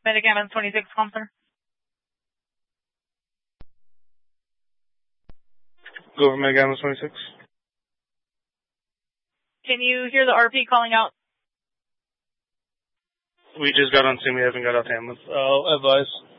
Medic ambulance 26, Counselor. Go over Medic ambulance 26. Can you hear the RP calling out? We just got on scene. We haven't got out to ambulance. I'll advise.